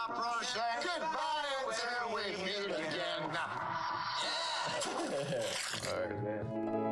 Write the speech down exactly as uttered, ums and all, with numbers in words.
opera saying goodbye until we meet again. All right, man.